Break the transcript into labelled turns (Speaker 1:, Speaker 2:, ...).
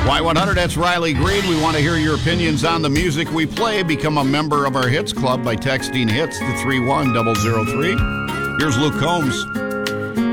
Speaker 1: Y100, that's Riley Green. We want to hear your opinions on the music we play. Become a member of our Hits Club by texting HITS to 31003. Here's Luke Combs.